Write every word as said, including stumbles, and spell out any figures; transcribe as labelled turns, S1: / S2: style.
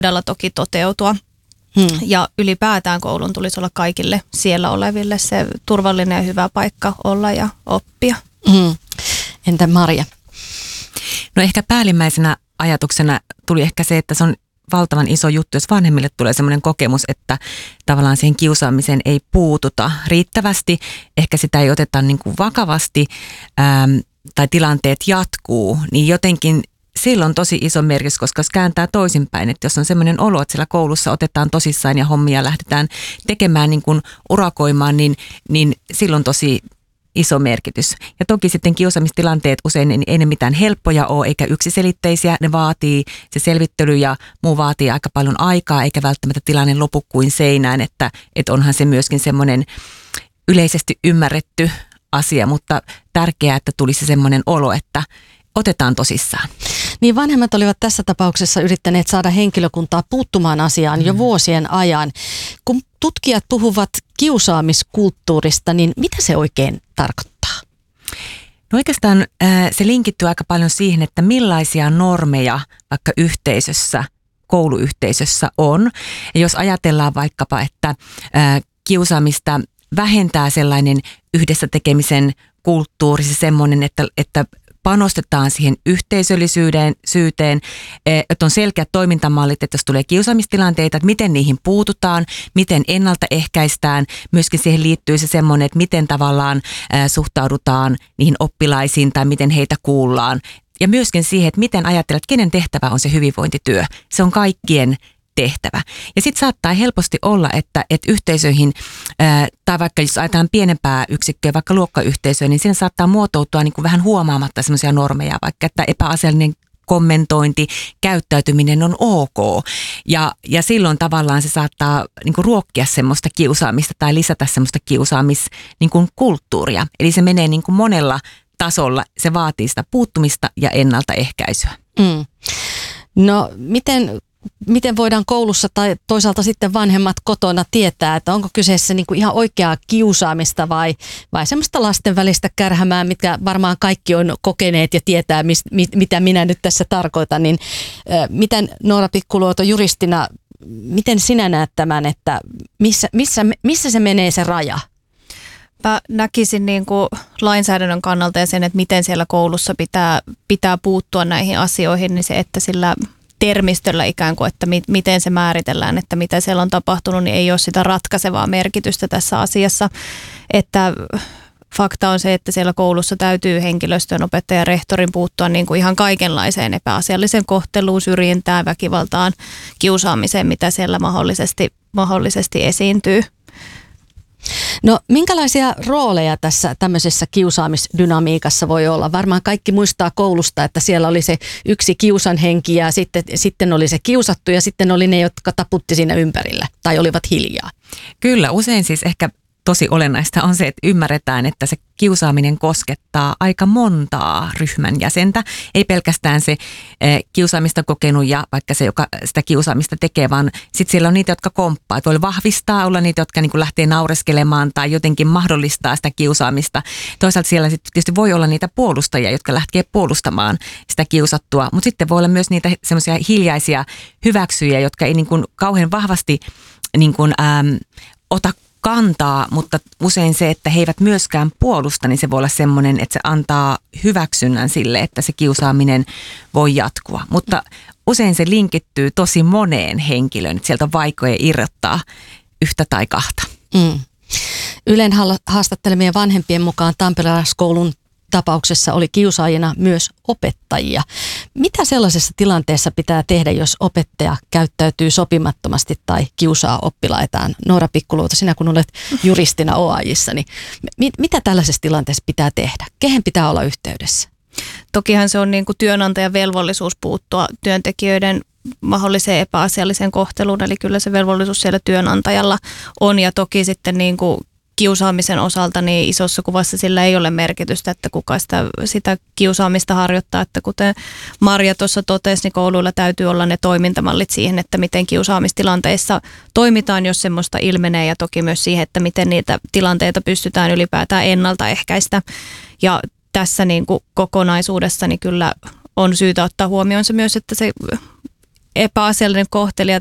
S1: todella toki toteutua. Hmm. Ja ylipäätään koulun tulisi olla kaikille siellä oleville se turvallinen ja hyvä paikka olla ja oppia.
S2: Hmm. Entä Marja?
S3: No ehkä päällimmäisenä ajatuksena tuli ehkä se, että se on valtavan iso juttu, jos vanhemmille tulee sellainen kokemus, että tavallaan siihen kiusaamiseen ei puututa riittävästi, ehkä sitä ei oteta niin kuin vakavasti ähm, tai tilanteet jatkuu, niin jotenkin sillä on tosi iso merkitys, koska se kääntää toisinpäin, että jos on sellainen olo, että siellä koulussa otetaan tosissaan ja hommia lähdetään tekemään niin kuin urakoimaan, niin, niin silloin on tosi iso merkitys. Ja toki sitten kiusaamistilanteet usein ei ne mitään helppoja ole eikä yksiselitteisiä. Ne vaatii, se selvittely ja muu vaatii aika paljon aikaa eikä välttämättä tilanne lopu kuin seinään, että, että onhan se myöskin semmoinen yleisesti ymmärretty asia, mutta tärkeää, että tulisi semmoinen olo, että otetaan tosissaan.
S2: Niin vanhemmat olivat tässä tapauksessa yrittäneet saada henkilökuntaa puuttumaan asiaan jo vuosien ajan. Kun tutkijat puhuvat kiusaamiskulttuurista, niin mitä se oikein tarkoittaa?
S3: No oikeastaan äh, se linkittyy aika paljon siihen, että millaisia normeja vaikka yhteisössä, kouluyhteisössä on. Ja jos ajatellaan vaikkapa, että äh, kiusaamista vähentää sellainen yhdessä tekemisen kulttuuri, se semmoinen, että, että panostetaan siihen yhteisöllisyyteen, syyteen, että on selkeät toimintamallit, että jos tulee kiusaamistilanteita, että miten niihin puututaan, miten ennaltaehkäistään. Myöskin siihen liittyy se semmoinen, että miten tavallaan suhtaudutaan niihin oppilaisiin tai miten heitä kuullaan. Ja myöskin siihen, että miten ajattelet, kenen tehtävä on se hyvinvointityö. Se on kaikkien tehtävä. Ja sitten saattaa helposti olla, että, että yhteisöihin, ää, tai vaikka jos ajatellaan pienempää yksikköä, vaikka luokkayhteisöä, niin siinä saattaa muotoutua niin kuin vähän huomaamatta semmoisia normeja, vaikka että epäasiallinen kommentointi, käyttäytyminen on ok. Ja, ja silloin tavallaan se saattaa niin kuin ruokkia semmoista kiusaamista tai lisätä semmoista kiusaamiskulttuuria. Eli se menee niin kuin monella tasolla, se vaatii sitä puuttumista ja ennaltaehkäisyä.
S2: Mm. No miten... Miten voidaan koulussa tai toisaalta sitten vanhemmat kotona tietää, että onko kyseessä niin kuin ihan oikeaa kiusaamista vai, vai semmoista lasten välistä kärhämää, mitkä varmaan kaikki on kokeneet ja tietää, mis, mit, mitä minä nyt tässä tarkoitan. Niin, äh, miten Noora Pikkuluoto juristina, miten sinä näet tämän, että missä, missä, missä se menee se raja?
S1: Mä näkisin niin kuin lainsäädännön kannalta ja sen, että miten siellä koulussa pitää, pitää puuttua näihin asioihin, niin se, että sillä termistöllä ikään kuin, että mi- miten se määritellään, että mitä siellä on tapahtunut, niin ei ole sitä ratkaisevaa merkitystä tässä asiassa. Että fakta on se, että siellä koulussa täytyy henkilöstön, opettajan ja rehtorin puuttua niin kuin ihan kaikenlaiseen epäasialliseen kohteluun, syrjintään, väkivaltaan, kiusaamiseen, mitä siellä mahdollisesti, mahdollisesti esiintyy.
S2: No minkälaisia rooleja tässä tämmöisessä kiusaamisdynamiikassa voi olla? Varmaan kaikki muistaa koulusta, että siellä oli se yksi kiusanhenki ja sitten, sitten oli se kiusattu ja sitten oli ne, jotka taputti siinä ympärillä tai olivat hiljaa.
S3: Kyllä, usein siis ehkä tosi olennaista on se, että ymmärretään, että se kiusaaminen koskettaa aika montaa ryhmän jäsentä. Ei pelkästään se eh, kiusaamista kokenut ja vaikka se, joka sitä kiusaamista tekee, vaan sitten siellä on niitä, jotka komppaa. Että voi vahvistaa, olla niitä, jotka niin kuin lähtee naureskelemaan tai jotenkin mahdollistaa sitä kiusaamista. Toisaalta siellä sitten tietysti voi olla niitä puolustajia, jotka lähtee puolustamaan sitä kiusattua, mutta sitten voi olla myös niitä semmoisia hiljaisia hyväksyjiä, jotka ei niin kuin kauhean vahvasti niin kuin, äm, ota kantaa, mutta usein se, että he eivät myöskään puolusta, niin se voi olla semmoinen, että se antaa hyväksynnän sille, että se kiusaaminen voi jatkua. Mutta usein se linkittyy tosi moneen henkilöön, että sieltä on vaikea irrottaa yhtä tai kahta.
S2: Mm. Ylen haastattelemien vanhempien mukaan tamperelaiskoulun tapauksessa oli kiusaajina myös opettajia. Mitä sellaisessa tilanteessa pitää tehdä, jos opettaja käyttäytyy sopimattomasti tai kiusaa oppilaitaan? Noora Pikkuluoto, sinä kun olet juristina O A J:ssä, niin mit, mitä tällaisessa tilanteessa pitää tehdä? Kehen pitää olla yhteydessä?
S1: Tokihan se on niin kuin työnantajan velvollisuus puuttua työntekijöiden mahdolliseen epäasialliseen kohteluun, eli kyllä se velvollisuus siellä työnantajalla on, ja toki sitten niin kuin kiusaamisen osalta niin isossa kuvassa sillä ei ole merkitystä, että kuka sitä, sitä kiusaamista harjoittaa, että kuten Marja tuossa totesi, niin kouluilla täytyy olla ne toimintamallit siihen, että miten kiusaamistilanteissa toimitaan, jos semmoista ilmenee, ja toki myös siihen, että miten niitä tilanteita pystytään ylipäätään ennaltaehkäistä. Ja tässä niin kuin kokonaisuudessa niin kyllä on syytä ottaa huomioon se myös, että se epäasiallinen kohtelija